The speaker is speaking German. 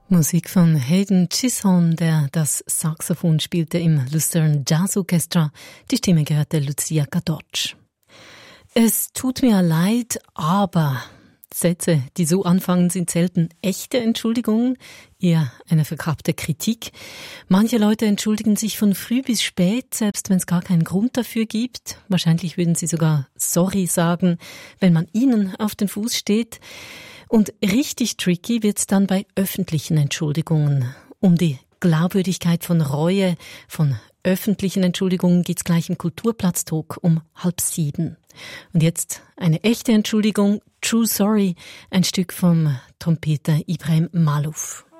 Musik von Hayden Chisholm, der das Saxophon spielte im Lucerne Jazz Orchestra. Die Stimme gehörte Lucia Gadotsch. Es tut mir leid, aber Sätze, die so anfangen, sind selten echte Entschuldigungen, eher eine verkappte Kritik. Manche Leute entschuldigen sich von früh bis spät, selbst wenn es gar keinen Grund dafür gibt. Wahrscheinlich würden sie sogar sorry sagen, wenn man ihnen auf den Fuß steht. Und richtig tricky wird's dann bei öffentlichen Entschuldigungen. Um die Glaubwürdigkeit von Reue, von öffentlichen Entschuldigungen geht's gleich im Kulturplatz-Talk um 6:30. Und jetzt eine echte Entschuldigung, True Sorry, ein Stück vom Trompeter Ibrahim Malouf.